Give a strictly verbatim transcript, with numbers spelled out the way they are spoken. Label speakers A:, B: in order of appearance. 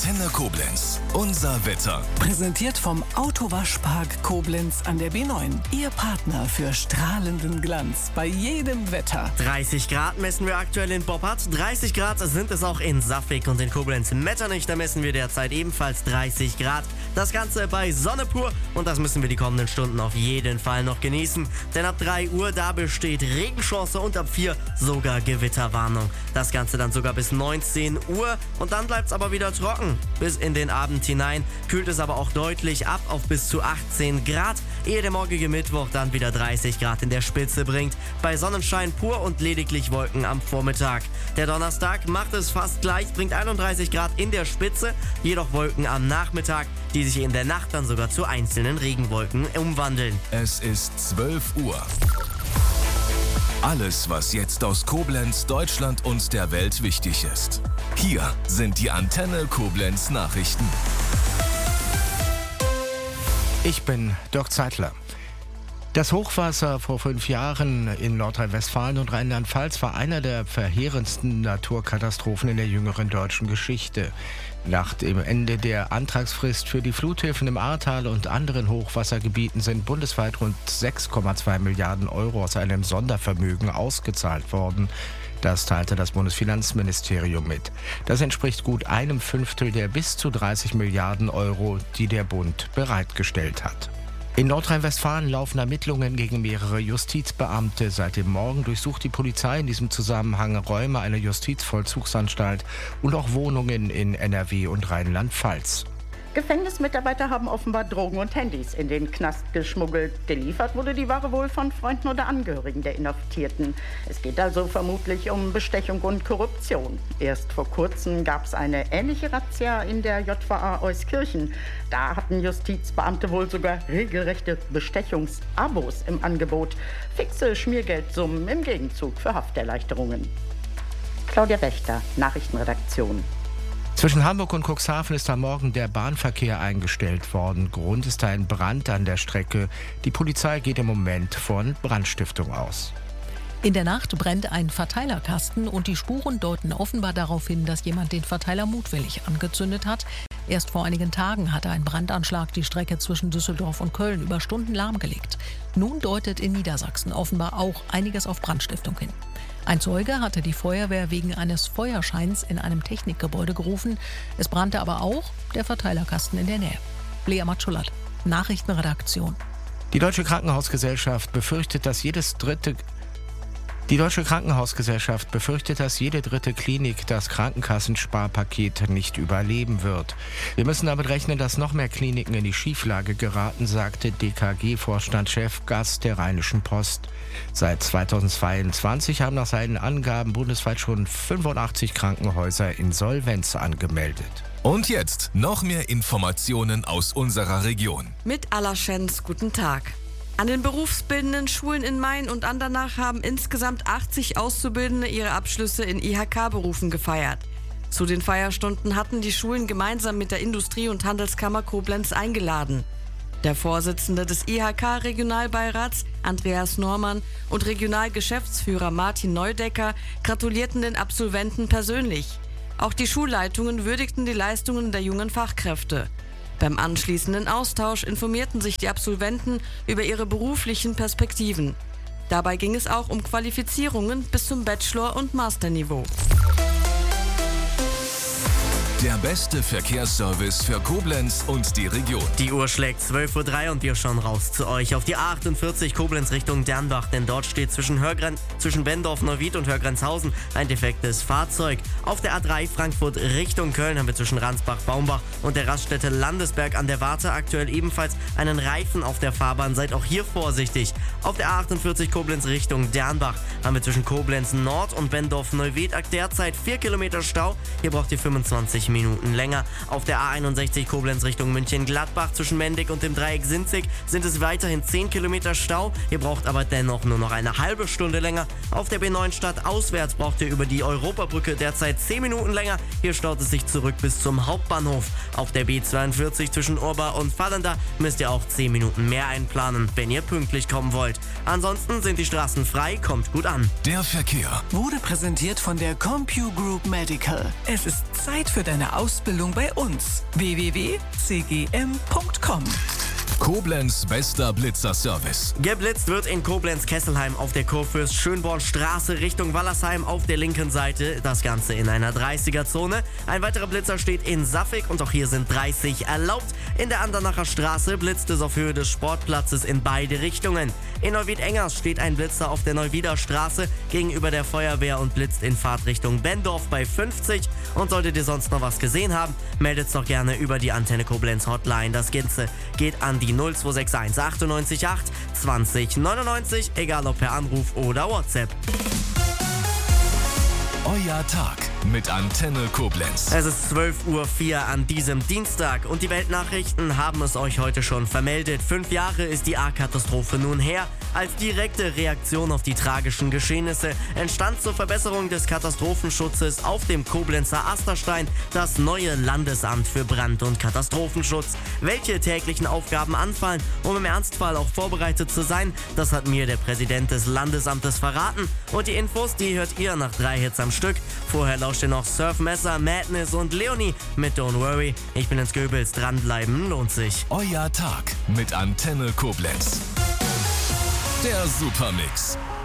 A: Antenne Koblenz. Unser Wetter.
B: Präsentiert vom Autowaschpark Koblenz an der B neun. Ihr Partner für strahlenden Glanz bei jedem Wetter.
C: dreißig Grad messen wir aktuell in Boppard. dreißig Grad sind es auch in Safwig und in Koblenz-Metternich. Da messen wir derzeit ebenfalls dreißig Grad. Das Ganze bei Sonne pur und das müssen wir die kommenden Stunden auf jeden Fall noch genießen. Denn ab drei Uhr, da besteht Regenchance und ab vier sogar Gewitterwarnung. Das Ganze dann sogar bis neunzehn Uhr und dann bleibt es aber wieder trocken. Bis in den Abend hinein kühlt es aber auch deutlich ab auf bis zu achtzehn Grad, ehe der morgige Mittwoch dann wieder dreißig Grad in der Spitze bringt. Bei Sonnenschein pur und lediglich Wolken am Vormittag. Der Donnerstag macht es fast gleich, bringt einunddreißig Grad in der Spitze, jedoch Wolken am Nachmittag, die sich in der Nacht dann sogar zu einzelnen Regenwolken umwandeln.
A: Es ist zwölf Uhr. Alles, was jetzt aus Koblenz, Deutschland und der Welt wichtig ist. Hier sind die Antenne Koblenz Nachrichten.
D: Ich bin Dirk Zeitler. Das Hochwasser vor fünf Jahren in Nordrhein-Westfalen und Rheinland-Pfalz war einer der verheerendsten Naturkatastrophen in der jüngeren deutschen Geschichte. Nach dem Ende der Antragsfrist für die Fluthilfen im Ahrtal und anderen Hochwassergebieten sind bundesweit rund sechs Komma zwei Milliarden Euro aus einem Sondervermögen ausgezahlt worden. Das teilte das Bundesfinanzministerium mit. Das entspricht gut einem Fünftel der bis zu dreißig Milliarden Euro, die der Bund bereitgestellt hat. In Nordrhein-Westfalen laufen Ermittlungen gegen mehrere Justizbeamte. Seit dem Morgen durchsucht die Polizei in diesem Zusammenhang Räume einer Justizvollzugsanstalt und auch Wohnungen in N R W und Rheinland-Pfalz.
E: Gefängnismitarbeiter haben offenbar Drogen und Handys in den Knast geschmuggelt. Geliefert wurde die Ware wohl von Freunden oder Angehörigen der Inhaftierten. Es geht also vermutlich um Bestechung und Korruption. Erst vor kurzem gab es eine ähnliche Razzia in der J V A Euskirchen. Da hatten Justizbeamte wohl sogar regelrechte Bestechungsabos im Angebot. Fixe Schmiergeldsummen im Gegenzug für Hafterleichterungen. Claudia Wächter, Nachrichtenredaktion.
D: Zwischen Hamburg und Cuxhaven ist am Morgen der Bahnverkehr eingestellt worden. Grund ist ein Brand an der Strecke. Die Polizei geht im Moment von Brandstiftung aus.
F: In der Nacht brennt ein Verteilerkasten und die Spuren deuten offenbar darauf hin, dass jemand den Verteiler mutwillig angezündet hat. Erst vor einigen Tagen hatte ein Brandanschlag die Strecke zwischen Düsseldorf und Köln über Stunden lahmgelegt. Nun deutet in Niedersachsen offenbar auch einiges auf Brandstiftung hin. Ein Zeuge hatte die Feuerwehr wegen eines Feuerscheins in einem Technikgebäude gerufen. Es brannte aber auch der Verteilerkasten in der Nähe. Lea Matschulat, Nachrichtenredaktion.
D: Die Deutsche Krankenhausgesellschaft befürchtet, dass jedes dritte Die Deutsche Krankenhausgesellschaft befürchtet, dass jede dritte Klinik das Krankenkassensparpaket nicht überleben wird. Wir müssen damit rechnen, dass noch mehr Kliniken in die Schieflage geraten, sagte D K G-Vorstandschef Gass der Rheinischen Post. Seit zweitausendzweiundzwanzig haben nach seinen Angaben bundesweit schon fünfundachtzig Krankenhäuser Insolvenz angemeldet.
A: Und jetzt noch mehr Informationen aus unserer Region.
G: Mit Allerschens, guten Tag. An den berufsbildenden Schulen in Main und Andernach haben insgesamt achtzig Auszubildende ihre Abschlüsse in I H K-Berufen gefeiert. Zu den Feierstunden hatten die Schulen gemeinsam mit der Industrie- und Handelskammer Koblenz eingeladen. Der Vorsitzende des I H K-Regionalbeirats, Andreas Normann, und Regionalgeschäftsführer Martin Neudecker gratulierten den Absolventen persönlich. Auch die Schulleitungen würdigten die Leistungen der jungen Fachkräfte. Beim anschließenden Austausch informierten sich die Absolventen über ihre beruflichen Perspektiven. Dabei ging es auch um Qualifizierungen bis zum Bachelor- und Masterniveau.
A: Der beste Verkehrsservice für Koblenz und die Region.
C: Die Uhr schlägt zwölf Uhr drei und wir schauen raus zu euch auf die A achtundvierzig Koblenz Richtung Dernbach, denn dort steht zwischen, Hörgren, zwischen Bendorf-Neuwied und Hörgrenzhausen ein defektes Fahrzeug. Auf der A drei Frankfurt Richtung Köln haben wir zwischen Ransbach-Baumbach und der Raststätte Landesberg an der Warte aktuell ebenfalls einen Reifen auf der Fahrbahn. Seid auch hier vorsichtig. Auf der A achtundvierzig Koblenz Richtung Dernbach haben wir zwischen Koblenz Nord und Bendorf-Neuwied derzeit vier Kilometer Stau. Hier braucht ihr fünfundzwanzig Minuten länger. Auf der A einundsechzig Koblenz Richtung München-Gladbach zwischen Mendig und dem Dreieck Sinzig sind es weiterhin zehn Kilometer Stau. Ihr braucht aber dennoch nur noch eine halbe Stunde länger. Auf der B neun Stadt auswärts braucht ihr über die Europabrücke derzeit zehn Minuten länger. Hier staut es sich zurück bis zum Hauptbahnhof. Auf der B zweiundvierzig zwischen Urba und Fallenda müsst ihr auch zehn Minuten mehr einplanen, wenn ihr pünktlich kommen wollt. Ansonsten sind die Straßen frei, kommt gut an.
A: Der Verkehr
B: wurde präsentiert von der CompuGroup Medical. Es ist Zeit für dein deine Ausbildung bei uns. w w w punkt c g m punkt com.
A: Koblenz bester Blitzerservice.
C: Geblitzt wird in Koblenz-Kesselheim auf der Kurfürst-Schönborn-Straße Richtung Wallersheim auf der linken Seite. Das Ganze in einer dreißiger-Zone. Ein weiterer Blitzer steht in Saffig und auch hier sind dreißig erlaubt. In der Andernacher Straße blitzt es auf Höhe des Sportplatzes in beide Richtungen. In Neuwied-Engers steht ein Blitzer auf der Neuwieder Straße gegenüber der Feuerwehr und blitzt in Fahrtrichtung Bendorf bei fünfzig. Und solltet ihr sonst noch was gesehen haben, meldet es doch gerne über die Antenne Koblenz Hotline. Das Ganze geht an die null zwei sechs eins achtundneunzig acht zwanzig neunundneunzig, egal ob per Anruf oder WhatsApp.
A: Euer Tag mit Antenne Koblenz.
C: Es ist zwölf Uhr vier an diesem Dienstag und die Weltnachrichten haben es euch heute schon vermeldet. Fünf Jahre ist die A-Katastrophe nun her. Als direkte Reaktion auf die tragischen Geschehnisse entstand zur Verbesserung des Katastrophenschutzes auf dem Koblenzer Asterstein das neue Landesamt für Brand- und Katastrophenschutz. Welche täglichen Aufgaben anfallen, um im Ernstfall auch vorbereitet zu sein, das hat mir der Präsident des Landesamtes verraten. Und die Infos, die hört ihr nach drei Hits am Stück. Vorher lauscht ihr noch Surfmesser, Madness und Leonie mit Don't Worry. Ich bin ins Goebbels, dranbleiben lohnt sich.
A: Euer Tag mit Antenne Koblenz. Der Supermix.